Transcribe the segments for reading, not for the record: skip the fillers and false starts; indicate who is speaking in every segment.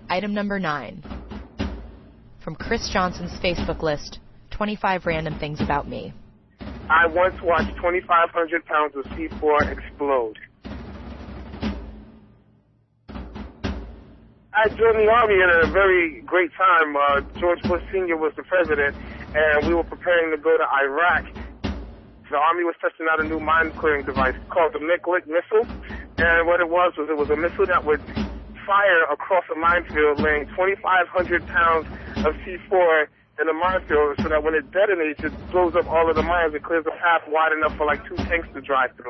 Speaker 1: Item number 9. From Chris Johnson's Facebook list, 25 random things about me.
Speaker 2: I once watched 2,500 pounds of C4 explode. I joined the Army at a very great time. George Bush Sr. was the president, and we were preparing to go to Iraq. The Army was testing out a new mine-clearing device called the Niklik missile, and what it was a missile that would fire across a minefield, laying 2,500 pounds of C4 in the minefield, so that when it detonates, it blows up all of the mines and clears a path wide enough for like 2 tanks to drive through.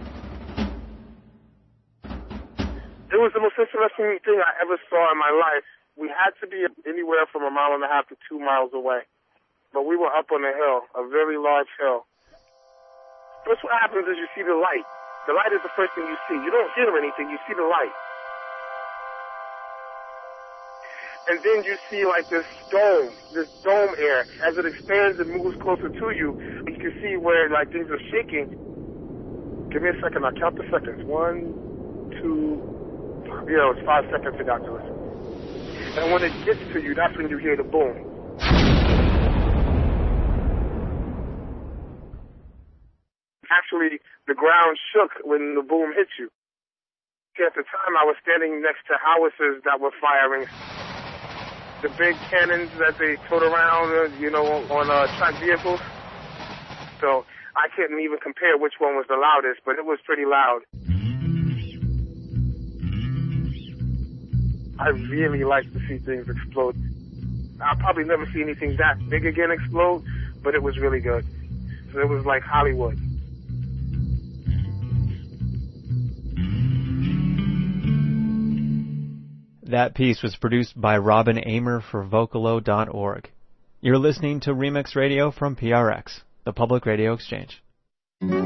Speaker 2: It was the most interesting thing I ever saw in my life. We had to be anywhere from 1.5 miles to 2 miles away, but we were up on a hill, a very large hill. First, what happens is you see the light. The light is the first thing you see. You don't hear anything, you see the light. And then you see like this dome air. As it expands and moves closer to you, you can see where like things are shaking. Give me a second, I'll count the seconds. 1, 2, it's 5 seconds to got to it. And when it gets to you, that's when you hear the boom. Actually, the ground shook when the boom hit you. At the time, I was standing next to howitzers that were firing. The big cannons that they put around, on track vehicles. So I couldn't even compare which one was the loudest, but it was pretty loud. I really like to see things explode. I'll probably never see anything that big again explode, but it was really good. So it was like Hollywood.
Speaker 3: That piece was produced by Robin Amer for Vocalo.org. You're listening to Remix Radio from PRX, the Public Radio Exchange.